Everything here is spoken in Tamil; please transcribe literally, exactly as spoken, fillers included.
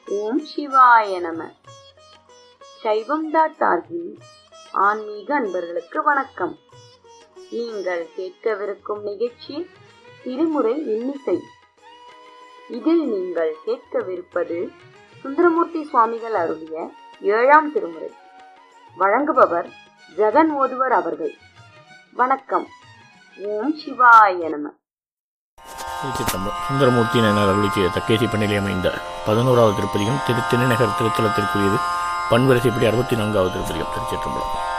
ஓம் சிவாய நம. சைவம் டாட் ஆர்கின் ஆன்மீக அன்பர்களுக்கு வணக்கம். நீங்கள் கேட்கவிருக்கும் நிகழ்ச்சி திருமுறை இன்னிசை. இதில் நீங்கள் கேட்கவிருப்பது சுந்தரமூர்த்தி சுவாமிகள் அருளிய ஏழாம் திருமுறை. வழங்குபவர் ஜெகன் ஓதுவர் அவர்கள். வணக்கம். ஓம் சிவாய நம. சுந்தரமூர்த்தி நாயனார் அருளி செய்த தக்கேசி பண்ணிலே அமைந்த பதினோராவது திருப்பதிகம் திரு திருநகர் திருத்தலத்திற்குரியது. பன்வரிசைப்படி அறுபத்தி நான்காவது திருப்பதிகம். திருச்சிற்றம்பலம்.